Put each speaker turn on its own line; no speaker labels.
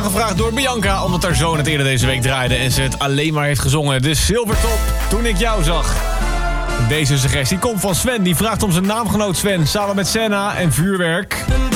aangevraagd door Bianca, omdat haar zoon het eerder deze week draaide en ze het alleen maar heeft gezongen. De Silvertop, Toen ik jou zag. Deze suggestie komt van Sven, die vraagt om zijn naamgenoot Sven samen met Senna en vuurwerk.